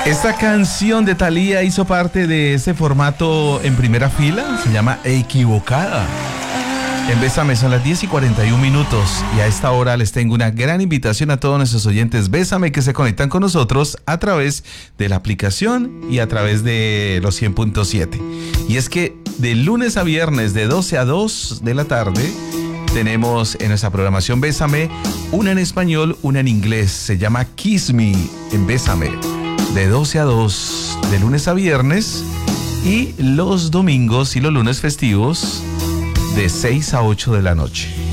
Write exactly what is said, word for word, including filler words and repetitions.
Esta canción de Thalía hizo parte de ese formato en primera fila, se llama Equivocada. En Bésame son las diez y cuarenta y un minutos y a esta hora les tengo una gran invitación a todos nuestros oyentes Bésame que se conectan con nosotros a través de la aplicación y a través de los cien punto siete. Y es que de lunes a viernes de doce a dos de la tarde tenemos en nuestra programación Bésame una en español, una en inglés. Se llama Kiss Me en Bésame. De doce a dos, de lunes a viernes, y los domingos y los lunes festivos de seis a ocho de la noche.